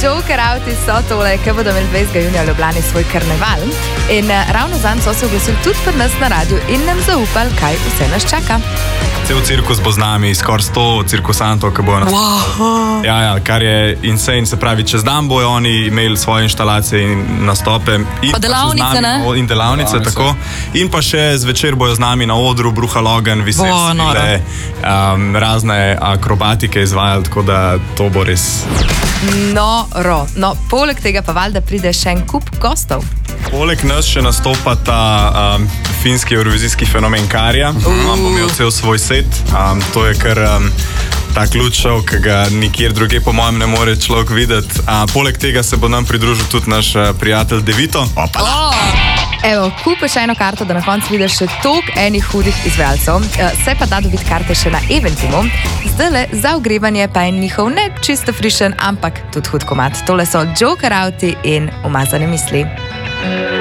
Joker Auti so tole, ki bodo imeli 20. junija v Ljubljani svoj karneval. In ravno zanj so se oglasili tudi pri nas na radiju in nam zaupali, kaj vse nas čaka. Cel cirkus bo z nami, skoraj 100 cirkusantov, ki bojo Wow. Ja, kar je insane, se pravi, čez dan bojo oni imeli svoje instalacije in nastope. In Pa delavnice, ne? In delavnice, tako. In pa še zvečer bojo z nami na odru, bruhal ogenj, viseli svile, razne akrobatike izvajali, tako da to bo res. Noro. No, poleg tega pa valjda pride še en kup gostov. Poleg nas še nastopa ta finski evrovizijski fenomen Karja. Bo imel cel svoj set. To je kar tak lučov, ki ga nikjer druge po mojem ne more človek videti. Poleg tega se bo nam pridružil tudi naš prijatelj Devito. Evo, kupi še eno karto, da na koncu vidiš še toliko enih hudih izvajalcev. Se pa da dobiti karte še na Eventimu. Zdajle za ogrevanje pa je njihov ne čisto frišen, ampak tudi hud komad. Tole so Joker Auti in Umazane misli.